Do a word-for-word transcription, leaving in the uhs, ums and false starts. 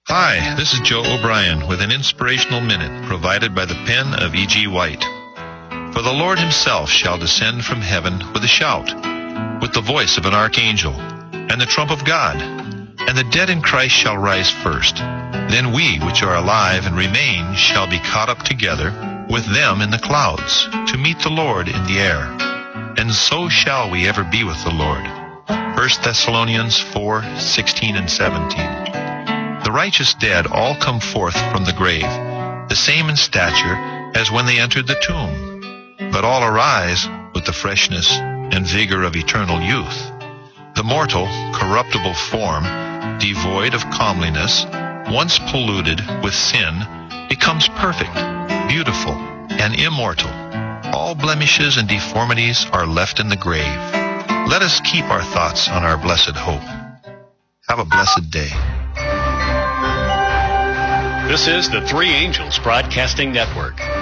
Hi, this is Joe O'Brien with an inspirational minute provided by the pen of E G. White. For the Lord himself shall descend from heaven with a shout, with the voice of an archangel, and the trump of God. And the dead in Christ shall rise first. Then we which are alive and remain shall be caught up together with them in the clouds, to meet the Lord in the air. And so shall we ever be with the Lord. First Thessalonians four, sixteen and seventeen. The righteous dead all come forth from the grave, the same in stature as when they entered the tomb, but all arise with the freshness and vigor of eternal youth. The mortal, corruptible form, devoid of comeliness, once polluted with sin, becomes perfect, beautiful, and immortal. All blemishes and deformities are left in the grave. Let us keep our thoughts on our blessed hope. Have a blessed day. This is the Three Angels Broadcasting Network.